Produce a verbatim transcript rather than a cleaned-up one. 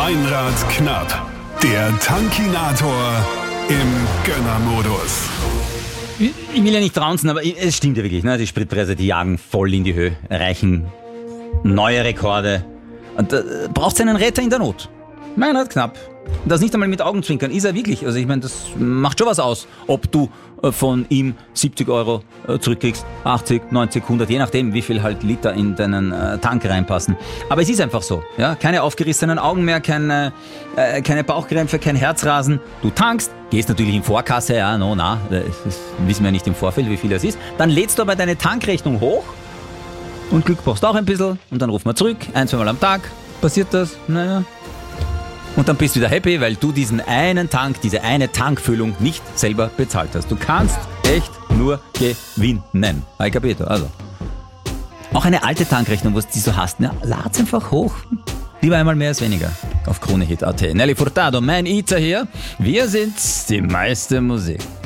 Meinrad knapp. Der Tankinator im Gönnermodus. Ich ich will ja nicht raunzen, aber es stimmt ja wirklich. Ne? Die Spritpreise, die jagen voll in die Höhe, erreichen neue Rekorde. Und da braucht es einen Retter in der Not. Meinrad knapp. Das nicht einmal mit Augenzwinkern, ist er wirklich. Also ich meine, das macht schon was aus, ob du von ihm siebzig Euro zurückkriegst, achtzig, neunzig, hundert, je nachdem, wie viel halt Liter in deinen Tank reinpassen. Aber es ist einfach so, ja, keine aufgerissenen Augen mehr, keine, äh, keine Bauchkrämpfe, kein Herzrasen. Du tankst, gehst natürlich in Vorkasse, ja, no, na, das wissen wir nicht im Vorfeld, wie viel das ist. Dann lädst du aber deine Tankrechnung hoch und Glück brauchst auch ein bisschen und dann rufen wir zurück, ein, zweimal am Tag, passiert das, naja. Und dann bist du wieder happy, weil du diesen einen Tank, diese eine Tankfüllung nicht selber bezahlt hast. Du kannst echt nur gewinnen. Hai capito? Also. Auch eine alte Tankrechnung, was du so hast, ne? Lad's einfach hoch. Lieber einmal mehr als weniger. Auf Kronehit punkt at. Nelly Furtado, mein Iza hier. Wir sind die meiste Musik.